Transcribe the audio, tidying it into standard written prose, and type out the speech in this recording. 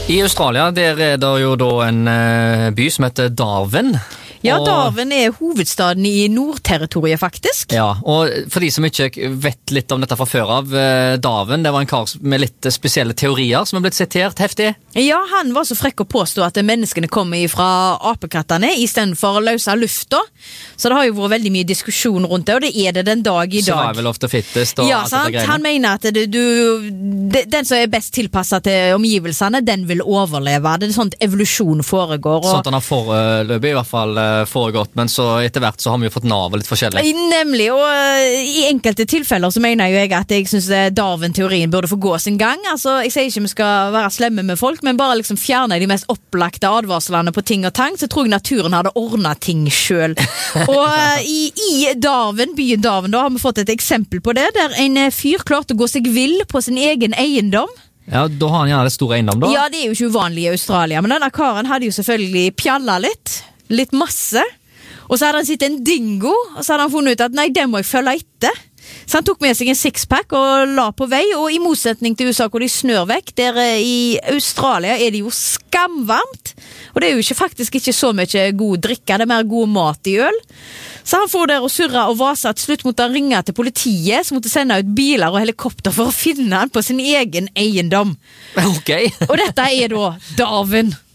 I Australia der det jo da en by som heter Darwin. Ja, Darwin hovedstaden i Nordterritoriet faktisk. Ja, og for de som ikke vet litt om dette fra før av, Darwin, det var en kar med litt spesielle teorier som blitt sitert heftig. Ja, han var så frekk å påstå at menneskene kommer fra apekattene i stedet for å løse lufta. Så det har jo vært veldig mye diskusjon rundt det, og det det den dag i dag. Survival of the fittest og ja, alt dette greiene. Han mener at den som best tilpasset til omgivelsene, den vil overleve. Det sånn at evolusjon foregår. Og... Sånn at han har foreløpig i hvert fall foregått, men så etter hvert så har vi jo fått nav og litt forskjellig. Nemlig, og i enkelte tilfeller så mener jo jeg at jeg synes Darwin-teorien burde få gå sin gang. Altså, jeg sier ikke vi skal være slemme med folk, men bare liksom fjerne de mest opplagte advarslene på ting og tang, så tror jeg naturen hadde ordnet ting selv. Og i Darwin, byen Darwin, da har vi fått et eksempel på det, der en fyr klarte å gå seg vill på sin egen eiendom. Ja, da har han gjerne det store eiendom da. Ja, det jo ikke uvanlig i Australia, men denne karen hadde jo selvfølgelig pjallet litt masse, og så hadde han sett en dingo, og så hadde han funnet ut at nei, det må jeg følge etter. Så han tok med seg en sixpack og la på vei, og i motsetning til USA hvor de snør vekk, der i Australia det jo skamvarmt, og det jo faktisk ikke så mye god drikke, det mer god mat i øl. Så han får der og surra og vasa, til slutt måtte han ringe til politiet, som måtte sende ut biler og helikopter for å finne han på sin egen eiendom. Ok. Og dette da Darwin.